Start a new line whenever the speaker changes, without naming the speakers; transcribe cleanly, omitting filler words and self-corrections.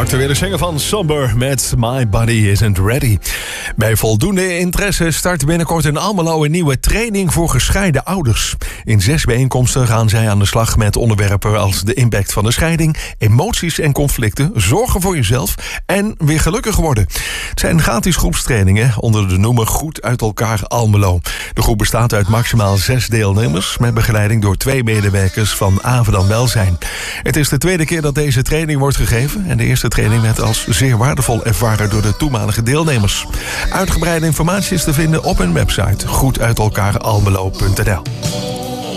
Actuele zanger van Somber met My Body Isn't Ready. Bij voldoende interesse start binnenkort in Almelo een nieuwe training voor gescheiden ouders. In 6 bijeenkomsten gaan zij aan de slag met onderwerpen als de impact van de scheiding, emoties en conflicten, zorgen voor jezelf en weer gelukkig worden. Het zijn gratis groepstrainingen onder de noemer Goed uit elkaar Almelo. De groep bestaat uit maximaal 6 deelnemers met begeleiding door 2 medewerkers van Avedan Welzijn. Het is de tweede keer dat deze training wordt gegeven en de eerste training werd als zeer waardevol ervaren door de toenmalige deelnemers. Uitgebreide informatie is te vinden op hun website goeduitelkaaralmelo.nl.